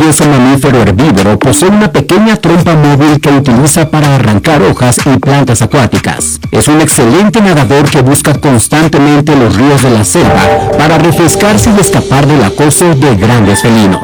curioso mamífero herbívoro posee una pequeña trompa móvil que utiliza para arrancar hojas y plantas acuáticas. Es un excelente nadador que busca constantemente los ríos de la selva para refrescarse y escapar del acoso de grandes felinos.